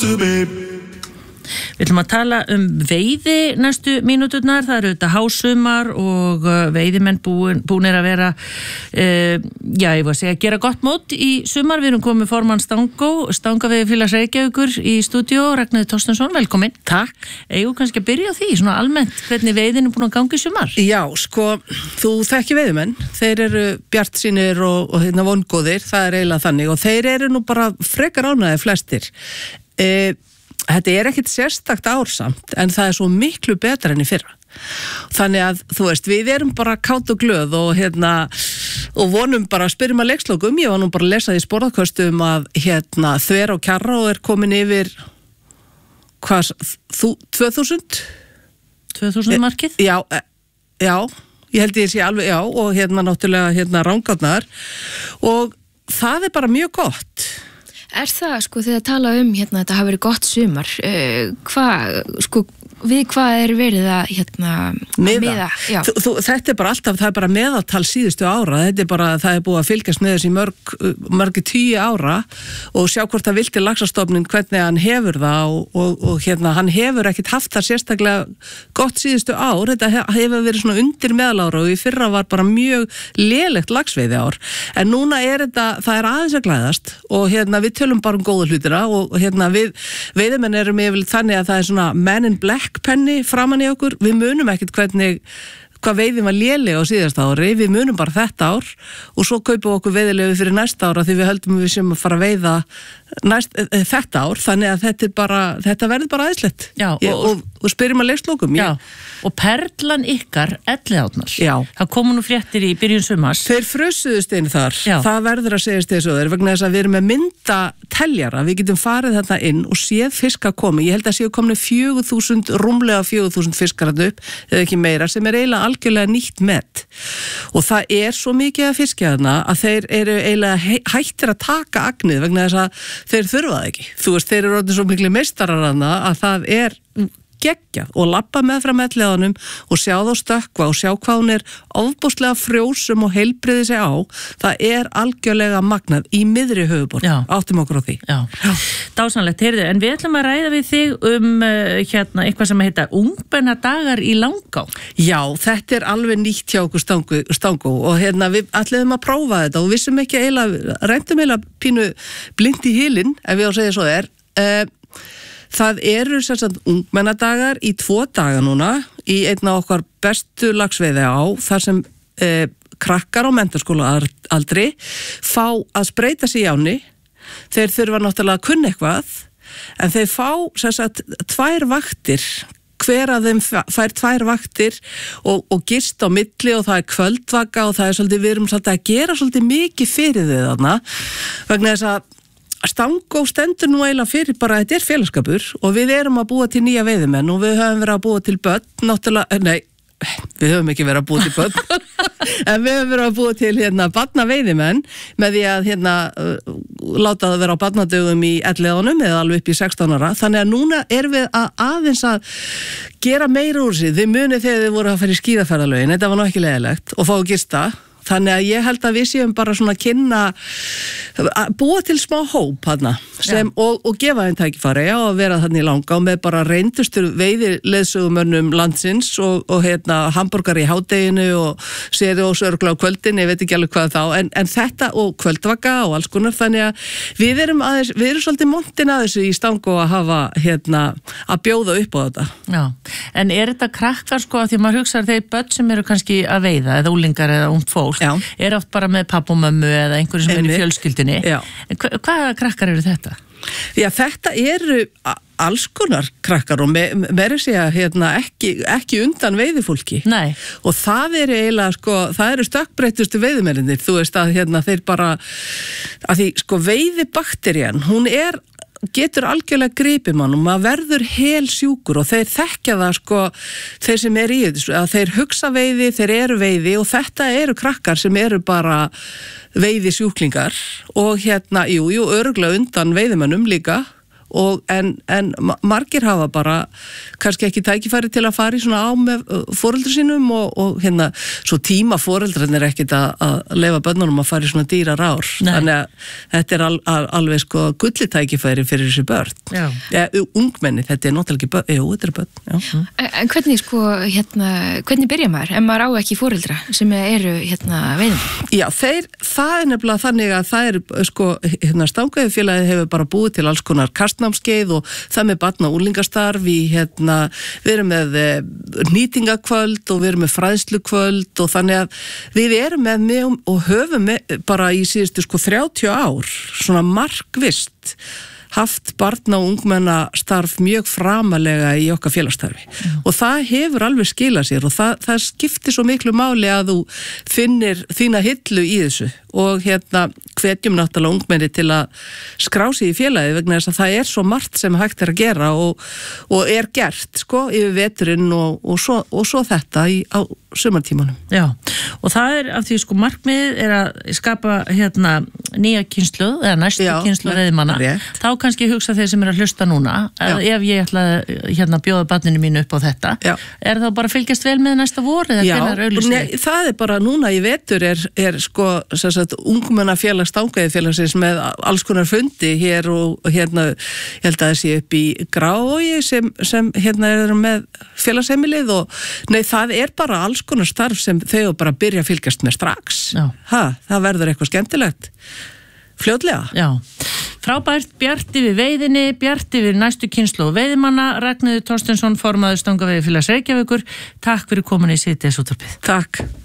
Við ætlum að tala veiði næstu mínúturnar, það eru þetta hásumar og veiðimenn búnir að vera, ég var að segja, gera gott mót í sumar. Við erum komið formann Stangaveiðifélags Reykjavíkur í stúdíó, Ragnheiður Thorsteinsson, velkomin. Takk. Eigum kannski að byrja á því, svona almennt, hvernig veiðin er búin að ganga í sumar? Já, sko, þú þekki veiðimenn, þeir eru bjartsýnir og vongóðir, það er eiginlega þannig, og þeir eru nú bara frekar ánægðir flestir. Þetta er ekkit sérstakt ársamt, en það er svo miklu betra enn í fyrra. Þannig að, þú veist, við erum bara kátt og glöð og vonum bara að spyrjum að leikslokum. Ég var nú bara að lesa því sporðarköstum að Þver og Kjarrá er komin yfir, 2000? 2000 markið? Já, ég held ég sé alveg, já, og náttúrulega Rangárnar, og það er bara mjög gott. Er það, sko, þegar tala þetta hafi verið gott sumar, við hvað er verið að miða? Þetta er bara alltaf, það er bara meðaltal síðustu ára, það er búið að fylgjast með þessi mörg 10 ára og sjá hvort það vildi laxastofninn hvernig hann hefur það og hann hefur ekkit haft það sérstaklega gott síðustu ár, þetta hefur verið svona undir meðalára og í fyrra var bara mjög lélegt laxveiði ár, en núna er það er aðeins að glæðast og við tölum bara góða hlutina og við veiðimenn erum yfirleitt þannig að það er svona Men in Black penni framan í okkur, við munum ekkert hvað veiðin var léleg á síðasta ári, við munum bara þetta ár og svo kaupum okkur veiðilegu fyrir næsta ára því við höldum við sem að fara að veiða þetta ár, þannig að þetta verður bara æðislegt og spyrjum að leikslokum. Og perlan ykkar, Elliðárnar, já. Það komu nú fréttir í byrjun sumars. Þeir frössuðust inn þar, það verður að segjast þessu þeir vegna þess að við erum með myndateljara, við getum farið þarna inn og séð fiska komi, ég held að séu komni 4.000, rúmlega 4.000 fiskar þarna upp, eða ekki meira, sem er eiginlega algjörlega nýtt met og það er svo mikið að fiskja þarna að þeir eru eiginlega hættir að taka agnið vegna þess að þeir þurfa það ekki, þú veist, þeir eru orðin svo miklu meistarar þarna að það er geggjað og labba með frá Elliðárnum og sjá þá stökkva og sjá hvað hún er ofboðslega frjósum og heilbriði sig á, það er algjörlega magnað í miðri höfuborg, áttum okkur á því. Já. Dásanlegt, heyrðu, en við ætlum að ræða við þig eitthvað sem heita ungmennadagar í Langá. Já, þetta er alveg nýtt hjá okkur Stangó og við ætlum að prófa þetta og vissum ekki reyndum pínu blind í hylinn, ef ég á að segja svo það eru ungmennadagar í 2 daga núna í einna okkar bestu laxveiði á þar sem krakkar á menntaskólaaldri fá að spreyta sig í ánni. Þeir þurfa náttúrulega að kunna eitthvað en þeir fá 2 vaktir, hver af þeim fær 2 vaktir og gist á milli og það er kvöldvaka og það er svolítið, við erum svolítið að gera svolítið mikið fyrir þau þarna vegna þess að Stangó stendur nú eiginlega fyrir bara að þetta er félagsskapur og við erum að búa til nýja veiðimenn og við höfum verið að búa til börn, náttúrulega, við höfum ekki verið að búa til börn, en við höfum verið að búa til barnaveiðimenn með því að láta það vera á barnadögum í Elliðárnum eða alveg upp í 16 ára, þannig að núna erum við aðeins að gera meira úr sig, þið munið þegar þið voru að fara í skíðaferðalögin, þetta var nú ekki leiðilegt og fá að gista. Þannig að ég held að við séum bara svona búa til smá hóp hana, og gefa þeim tækifæri að vera þannig í Langá með bara reyndustur veiðileiðsögumönnum landsins og hamborgar í hádeginu og séðu og sörgla á kvöldin, ég veit ekki alveg hvað þá, en þetta og kvöldvaka og alls konar, þannig að við erum svolítið montin að þessu í Stangó að hafa að bjóða upp á þetta. Já, en er þetta krakkar sko, því maður hugsaður þeir börn sem eru kannski að veiða eða úlingar eða ungt fólk, er oft bara með papp og mömmu eða einhverju sem er í fjölskyldinni. Hvaða krakkar eru þetta? Já, þetta eru alls konar krakkar og meira segja ekki undan veiðifólki. Nei. Og það eru eiginlega það eru stökkbreyttustu veiðimennir, þú veist að þeir bara að því veiðibakterían, hún getur algjörlega gripið mann og maður verður hel sjúkur og þeir þekkja það þeir sem eru í þessu, að þeir hugsa veiði, þeir eru veiði og þetta eru krakkar sem eru bara veiði sjúklingar og örugglega undan veiðimönnum líka en margir hafa bara kannski ekki tækifæri til að fara í svona á með foreldri sínum og hérna, svo tíma foreldrarnir ekkit að leyfa börnunum að fara í svona dýrar ár. Nei. Þannig að þetta er alveg sko gulli tækifæri fyrir þessi börn. Ungmenni, þetta er náttúrulega ekki börn, þetta er börn, já. En hvernig sko, hvernig byrja maður ef maður á ekki foreldra sem eru veiðum? Já, það er nefnilega þannig að það er sko, Stangaveiðifélagið hefur bara búið til alls konar kastnámskeið og það með barna- og unglingastarf við erum með nýtingakvöld og við erum með fræðslukvöld og þannig að við erum með og höfum bara í síðustu sko 30 ár svona markvisst haft barna- og ungmennastarf mjög framalega í okkar félagsstarfi og það hefur alveg skilað sér og það skiptir svo miklu máli að þú finnir þína hillu í þessu og hvetjum náttúrulega ungmenni til að skrá sig í félagið vegna þess að það er svo margt sem hægt er að gera og er gert sko yfir veturinn og svo þetta á sumartímanum. Já, og það er af því sko markmiðið er að skapa nýja kynslóð eða næstu kynslóð veiðimanna. Þá kannski hugsa þeir sem eru að hlusta núna að ef ég ætla að bjóða barninu mínu upp á þetta, er þá bara að fylgjast vel með næsta vor eða hvenær auglýsir? Það er bara núna í vetur er sko ungmennafélag Stangaveiðifélagsins með alls konar fundi hér og ég held að það sé upp í Graavogi sem eru með félagsheimilið og það er bara alls konar starf sem þau bara byrja að fylgjast með strax. Það verður eitthvað skemmtilegt fljótlega. Já, frábært, bjart yfir veiðinni, bjart yfir næstu kynslóð veiðimanna. Ragnheiður Thorsteinsson, formaður Stangaveiðifélags Reykjavíkur. Takk fyrir komin í Síðdegisútvarpið. Takk.